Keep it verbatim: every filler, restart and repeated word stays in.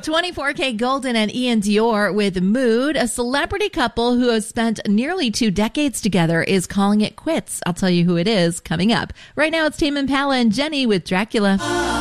twenty-four K Golden and Ian Dior with Mood. A celebrity couple who has spent nearly two decades together is calling it quits. I'll tell you who it is coming up. Right now it's Tame Impala and Jenny with Dracula.